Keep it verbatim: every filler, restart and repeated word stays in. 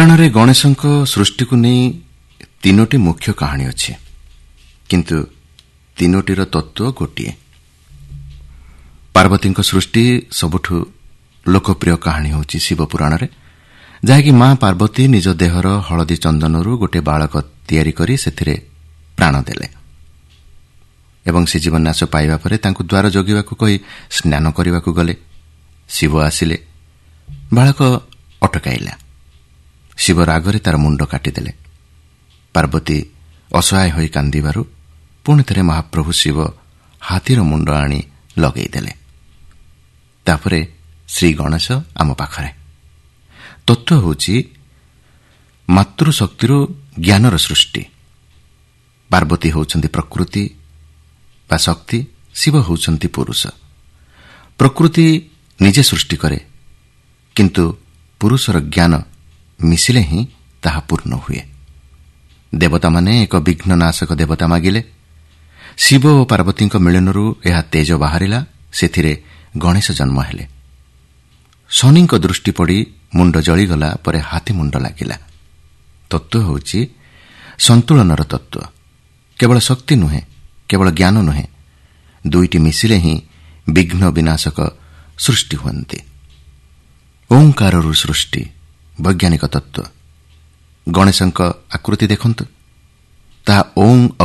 ପୁରାଣରେ ଗଣେଶଙ୍କ ସୃଷ୍ଟିକୁ ନେଇ ତିନୋଟି ମୁଖ୍ୟ କାହାଣୀ ଅଛି, କିନ୍ତୁ ତିନୋଟିର ତତ୍ତ୍ୱ ଗୋଟିଏ। ପାର୍ବତୀଙ୍କ ସୃଷ୍ଟି ସବୁଠୁ ଲୋକପ୍ରିୟ କାହାଣୀ ହେଉଛି ଶିବ ପୁରାଣରେ, ଯାହାକି ମା ପାର୍ବତୀ ନିଜ ଦେହର ହଳଦୀ ଚନ୍ଦନରୁ ଗୋଟିଏ ବାଳକ ତିଆରି କରି ସେଥିରେ ପ୍ରାଣ ଦେଲେ ଏବଂ ସେ ଜୀବନ୍ୟାସ ପାଇବା ପରେ ତାଙ୍କୁ ଦ୍ୱାର ଜଗିବାକୁ କହି ସ୍ନାନ କରିବାକୁ ଗଲେ। ଶିବ ଆସିଲେ, ବାଳକ ଅଟକାଇଲା। ଶିବ ରାଗରେ ତାର ମୁଣ୍ଡ କାଟିଦେଲେ। ପାର୍ବତୀ ଅସହାୟ ହୋଇ କାନ୍ଦିବାରୁ ପୁଣି ଥରେ ମହାପ୍ରଭୁ ଶିବ ହାତୀର ମୁଣ୍ଡ ଆଣି ଲଗାଇଦେଲେ। ତାପରେ ଶ୍ରୀ ଗଣେଶ ଆମ ପାଖରେ। ତତ୍ତ୍ୱ ହେଉଛି ମାତୃଶକ୍ତିରୁ ଜ୍ଞାନର ସୃଷ୍ଟି। ପାର୍ବତୀ ହେଉଛନ୍ତି ପ୍ରକୃତି ବା ଶକ୍ତି, ଶିବ ହେଉଛନ୍ତି ପୁରୁଷ। ପ୍ରକୃତି ନିଜେ ସୃଷ୍ଟି କରେ, କିନ୍ତୁ ପୁରୁଷର ଜ୍ଞାନ ମିଶିଲେ ହିଁ ତାହା ପୂର୍ଣ୍ଣ ହୁଏ। ଦେବତାମାନେ ଏକ ବିଘ୍ନନାଶକ ଦେବତା ମାଗିଲେ। ଶିବ ଓ ପାର୍ବତୀଙ୍କ ମିଳନରୁ ଏହା ତେଜ ବାହାରିଲା। ସେଥିରେ ଗଣେଶ ଜନ୍ମ ହେଲେ। ଶନିଙ୍କ ଦୃଷ୍ଟି ପଡ଼ି ମୁଣ୍ଡ ଜଳିଗଲା ପରେ ହାତୀ ମୁଣ୍ଡ ଲାଗିଲା। ତତ୍ତ୍ୱ ହେଉଛି ସନ୍ତୁଳନର ତତ୍ତ୍ୱ। କେବଳ ଶକ୍ତି ନୁହେଁ, କେବଳ ଜ୍ଞାନ ନୁହେଁ, ଦୁଇଟି ମିଶିଲେ ହିଁ ବିଘ୍ନ ବିନାଶକ ସୃଷ୍ଟି ହୁଅନ୍ତି। ଓଁକାରରୁ ସୃଷ୍ଟି ବୈଜ୍ଞାନିକ ତତ୍ତ୍ୱ। ଗଣେଶଙ୍କ ଆକୃତି ଦେଖନ୍ତୁ, ତାହା ଓଁ